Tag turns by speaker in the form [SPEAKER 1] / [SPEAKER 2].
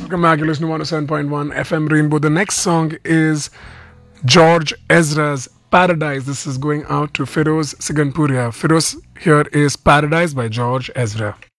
[SPEAKER 1] Welcome back. You're listening to 107.1 FM Rainbow. The next song is George Ezra's Paradise. This is going out to Firoz Siganpuria. Firoz, here is Paradise by George Ezra.